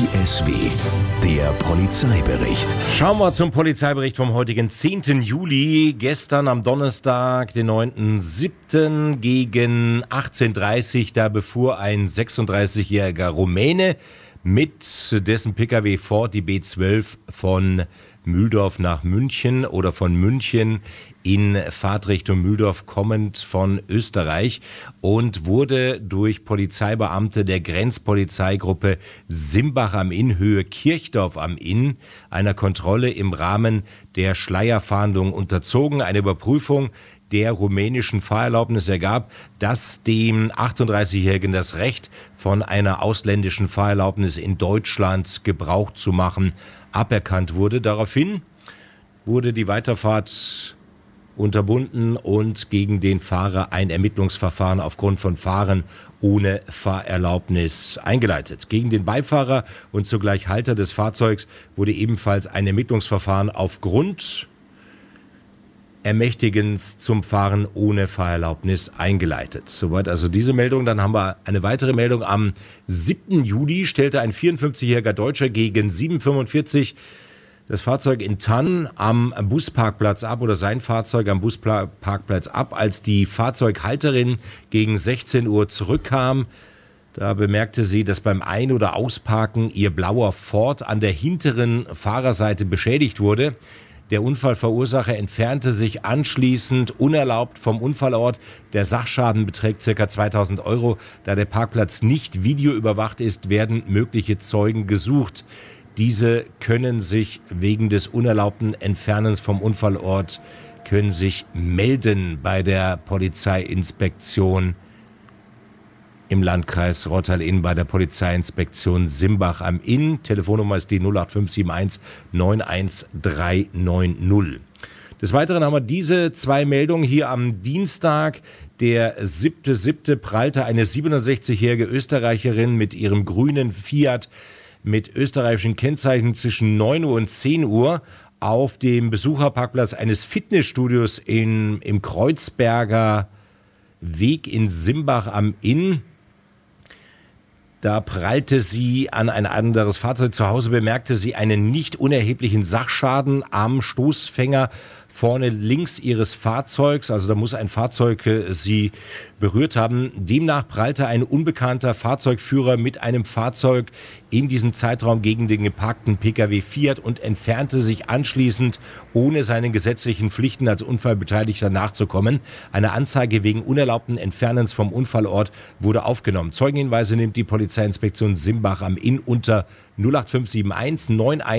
ISW, der Polizeibericht. Schauen wir zum Polizeibericht vom heutigen 10. Juli. Gestern am Donnerstag, den 9.7. gegen 18:30 Uhr, da befuhr ein 36-jähriger Rumäne mit dessen Pkw Ford die B12 von Mühldorf nach München oder von München in Fahrtrichtung Mühldorf kommend von Österreich und wurde durch Polizeibeamte der Grenzpolizeigruppe Simbach am Inn, Höhe Kirchdorf am Inn, einer Kontrolle im Rahmen der Schleierfahndung unterzogen. Eine Überprüfung der rumänischen Fahrerlaubnis ergab, dass dem 38-Jährigen das Recht von einer ausländischen Fahrerlaubnis in Deutschland Gebrauch zu machen aberkannt wurde. Daraufhin wurde die Weiterfahrt unterbunden und gegen den Fahrer ein Ermittlungsverfahren aufgrund von Fahren ohne Fahrerlaubnis eingeleitet. Gegen den Beifahrer und zugleich Halter des Fahrzeugs wurde ebenfalls ein Ermittlungsverfahren aufgrund Ermächtigens zum Fahren ohne Fahrerlaubnis eingeleitet. Soweit also diese Meldung. Dann haben wir eine weitere Meldung. Am 7. Juli stellte ein 54-jähriger Deutscher gegen 7:45 das Fahrzeug in Thann am Busparkplatz ab oder sein Fahrzeug am Busparkplatz ab, als die Fahrzeughalterin gegen 16 Uhr zurückkam. Da bemerkte sie, dass beim Ein- oder Ausparken ihr blauer Ford an der hinteren Fahrerseite beschädigt wurde. Der Unfallverursacher entfernte sich anschließend unerlaubt vom Unfallort. Der Sachschaden beträgt ca. 2.000 €. Da der Parkplatz nicht videoüberwacht ist, werden mögliche Zeugen gesucht. Diese können sich wegen des unerlaubten Entfernens vom Unfallort melden bei der Polizeiinspektion im Landkreis Rottal-Inn, bei der Polizeiinspektion Simbach am Inn. Telefonnummer ist die 08571 91390. Des Weiteren haben wir diese zwei Meldungen hier am Dienstag. Der 7.7. prallte eine 67-jährige Österreicherin mit ihrem grünen Fiat mit österreichischen Kennzeichen zwischen 9 Uhr und 10 Uhr auf dem Besucherparkplatz eines Fitnessstudios im Kreuzberger Weg in Simbach am Inn. Da prallte sie an ein anderes Fahrzeug. Zu Hause bemerkte sie einen nicht unerheblichen Sachschaden am Stoßfänger vorne links ihres Fahrzeugs. Also da muss ein Fahrzeug sie berührt haben. Demnach prallte ein unbekannter Fahrzeugführer mit einem Fahrzeug in diesem Zeitraum gegen den geparkten Pkw Fiat und entfernte sich anschließend, ohne seinen gesetzlichen Pflichten als Unfallbeteiligter nachzukommen. Eine Anzeige wegen unerlaubten Entfernens vom Unfallort wurde aufgenommen. Zeugenhinweise nimmt die Polizeiinspektion Simbach am Inn unter 08571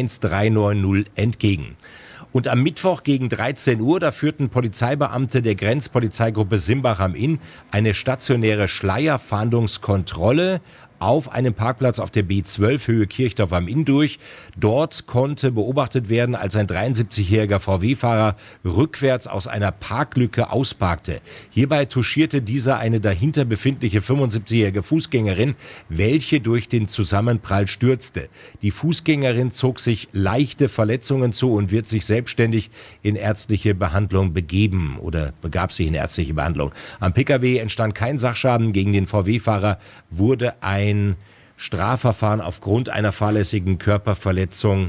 91390 entgegen. Und am Mittwoch gegen 13 Uhr, da führten Polizeibeamte der Grenzpolizeigruppe Simbach am Inn eine stationäre Schleierfahndungskontrolle auf einem Parkplatz auf der B12 Höhe Kirchdorf am Inn durch. Dort konnte beobachtet werden, als ein 73-jähriger VW-Fahrer rückwärts aus einer Parklücke ausparkte. Hierbei touchierte dieser eine dahinter befindliche 75-jährige Fußgängerin, welche durch den Zusammenprall stürzte. Die Fußgängerin zog sich leichte Verletzungen zu und wird sich selbstständig in ärztliche Behandlung begeben oder begab sich in ärztliche Behandlung. Am Pkw entstand kein Sachschaden. Gegen den VW-Fahrer wurde ein Strafverfahren aufgrund einer fahrlässigen Körperverletzung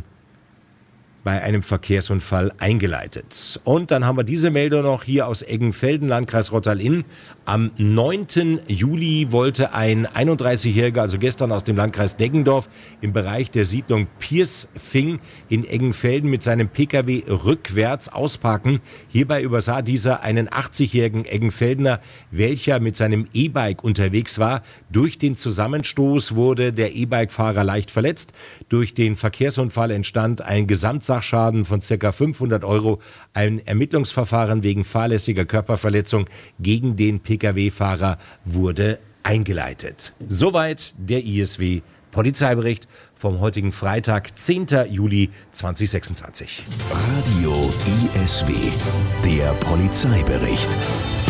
bei einem Verkehrsunfall eingeleitet. Und dann haben wir diese Meldung noch hier aus Eggenfelden, Landkreis Rottal-Inn. Am 9. Juli wollte ein 31-Jähriger, also gestern aus dem Landkreis Deggendorf, im Bereich der Siedlung Piersfing in Eggenfelden mit seinem Pkw rückwärts ausparken. Hierbei übersah dieser einen 80-jährigen Eggenfeldener, welcher mit seinem E-Bike unterwegs war. Durch den Zusammenstoß wurde der E-Bike-Fahrer leicht verletzt. Durch den Verkehrsunfall entstand ein Gesamtsachschaden von ca. 500 €. Ein Ermittlungsverfahren wegen fahrlässiger Körperverletzung gegen den Pkw-Fahrer wurde eingeleitet. Soweit der ISW Polizeibericht vom heutigen Freitag, 10. Juli 2026. Radio ISW, der Polizeibericht.